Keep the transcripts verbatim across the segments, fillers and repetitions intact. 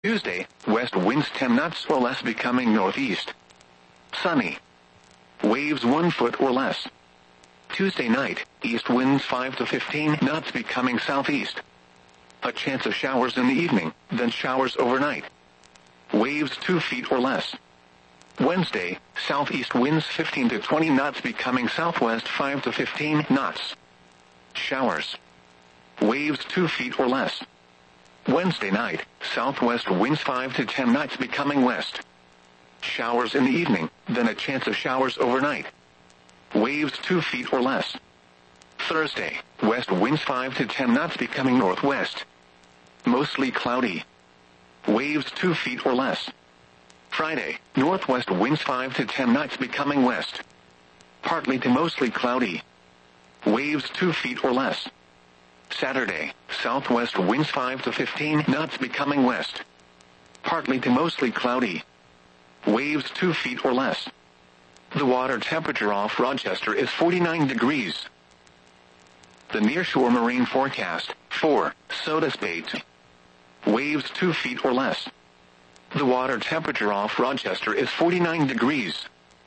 Tuesday, west winds ten knots or less becoming northeast. Sunny. Waves one foot or less. Tuesday night, east winds five to fifteen knots becoming southeast. A chance of showers in the evening, then showers overnight. Waves two feet or less. Wednesday, southeast winds fifteen to twenty knots becoming southwest five to fifteen knots. Showers. Waves two feet or less. Wednesday night, southwest winds five to ten knots becoming west. Showers in the evening, then a chance of showers overnight. Waves two feet or less. Thursday, west winds five to ten knots becoming northwest. Mostly cloudy. Waves two feet or less. Friday, northwest winds five to ten knots becoming west. Partly to mostly cloudy. Waves two feet or less. Saturday, southwest winds five to fifteen knots becoming west. Partly to mostly cloudy. Waves two feet or less. The water temperature off Rochester is forty-nine degrees. The nearshore marine forecast, for Sodus Bay. Waves two feet or less. The water temperature off Rochester is forty-nine degrees.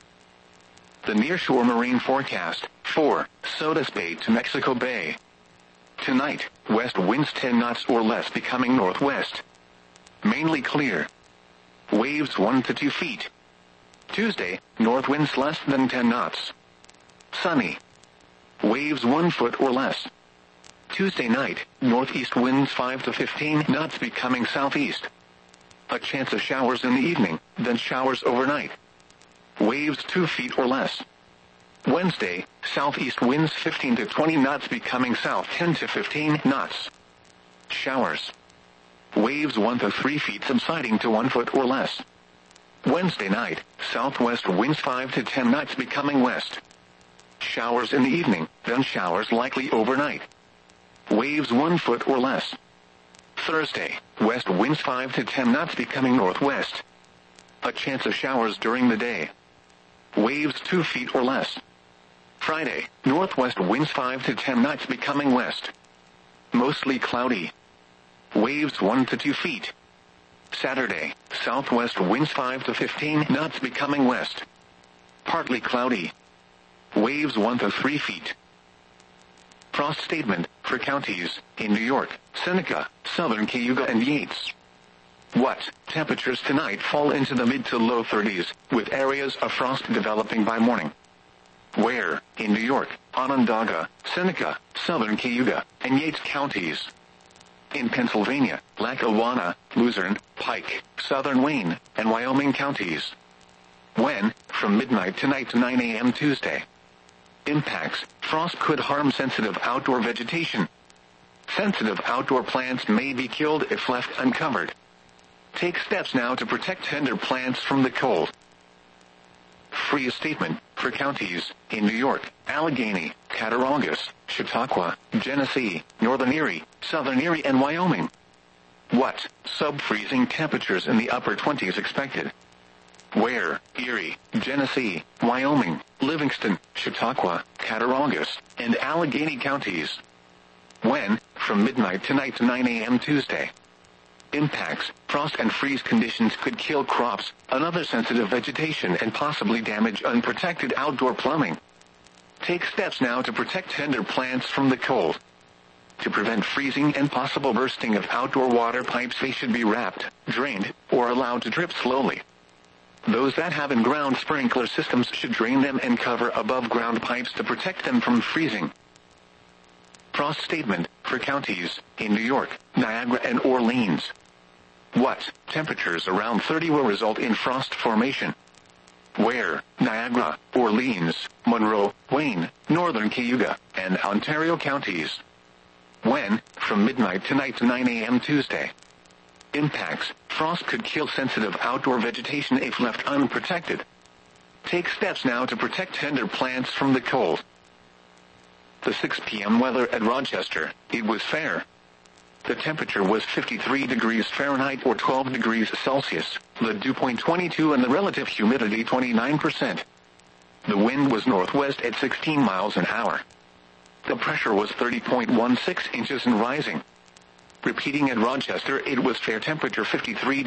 The nearshore marine forecast, for Sodus Bay to Mexico Bay. Tonight, west winds ten knots or less becoming northwest. Mainly clear. Waves one to two feet. Tuesday, north winds less than ten knots. Sunny. Waves one foot or less. Tuesday night, northeast winds five to fifteen knots becoming southeast. A chance of showers in the evening, then showers overnight. Waves two feet or less. Wednesday, southeast winds fifteen to twenty knots becoming south ten to fifteen knots. Showers. Waves one to three feet subsiding to one foot or less. Wednesday night, southwest winds five to ten knots becoming west. Showers in the evening, then showers likely overnight. Waves one foot or less. Thursday, west winds five to ten knots becoming northwest. A chance of showers during the day. Waves two feet or less. Friday, northwest winds five to ten knots becoming west. Mostly cloudy. Waves one to two feet. Saturday, southwest winds five to fifteen knots becoming west. Partly cloudy. Waves one to three feet. Frost statement for counties in New York, Seneca, Southern Cayuga and Yates. What temperatures tonight fall into the mid to low thirties, with areas of frost developing by morning. Where, in New York, Onondaga, Seneca, Southern Cayuga, and Yates counties. In Pennsylvania, Lackawanna, Luzerne, Pike, Southern Wayne, and Wyoming counties. When, from midnight tonight to nine a m Tuesday. Impacts, frost could harm sensitive outdoor vegetation. Sensitive outdoor plants may be killed if left uncovered. Take steps now to protect tender plants from the cold. Freeze statement for counties in New York, Allegheny, Cattaraugus, Chautauqua, Genesee, Northern Erie, Southern Erie and Wyoming. What sub-freezing temperatures in the upper twenties expected? Where, Erie, Genesee, Wyoming, Livingston, Chautauqua, Cattaraugus, and Allegheny counties. When, from midnight tonight to nine a m Tuesday. Impacts, frost and freeze conditions could kill crops, another sensitive vegetation and possibly damage unprotected outdoor plumbing. Take steps now to protect tender plants from the cold. To prevent freezing and possible bursting of outdoor water pipes, they should be wrapped, drained, or allowed to drip slowly. Those that have in-ground sprinkler systems should drain them and cover above-ground pipes to protect them from freezing. Frost statement for counties in New York, Niagara and Orleans. What temperatures around thirty will result in frost formation? Where, Niagara, Orleans, Monroe, Wayne, Northern Cayuga, and Ontario counties. When, from midnight tonight to nine a m Tuesday. Impacts, frost could kill sensitive outdoor vegetation if left unprotected. Take steps now to protect tender plants from the cold. The six p m weather at Rochester, it was fair. The temperature was fifty-three degrees Fahrenheit or twelve degrees Celsius, the dew point twenty-two and the relative humidity twenty-nine percent. The wind was northwest at sixteen miles an hour. The pressure was thirty point one six inches and rising. Repeating at Rochester, it was fair temperature fifty-three